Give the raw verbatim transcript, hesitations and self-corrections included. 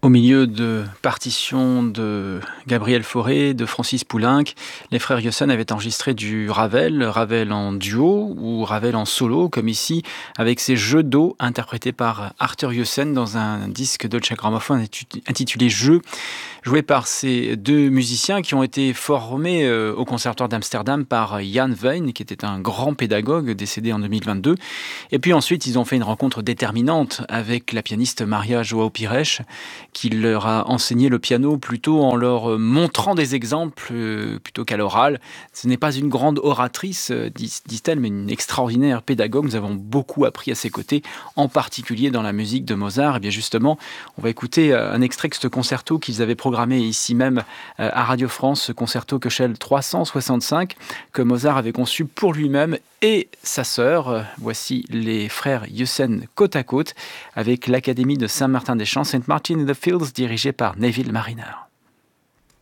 Au milieu de partitions de Gabriel Fauré, de Francis Poulenc, les frères Yossen avaient enregistré du Ravel, Ravel en duo ou Ravel en solo, comme ici, avec ces jeux d'eau interprétés par Arthur Yossen dans un disque Dolce Gramophone intitulé Jeux, joué par ces deux musiciens qui ont été formés euh, au Conservatoire d'Amsterdam par Jan Veen, qui était un grand pédagogue décédé en deux mille vingt-deux. Et puis ensuite, ils ont fait une rencontre déterminante avec la pianiste Maria João Pires, qui leur a enseigné le piano plutôt en leur montrant des exemples euh, plutôt qu'à l'oral. Ce n'est pas une grande oratrice, euh, dis- disent-elles, mais une extraordinaire pédagogue. Nous avons beaucoup appris à ses côtés, en particulier dans la musique de Mozart. Et bien justement, on va écouter euh, un extrait de ce concerto qu'ils avaient programmé ici même euh, à Radio France, ce concerto Köchel trois cent soixante-cinq que Mozart avait conçu pour lui-même et sa sœur. Euh, Voici les frères Yossen côte à côte avec l'Académie de Saint-Martin-des-Champs, Saint Martin in the Fields, dirigée par Neville Mariner.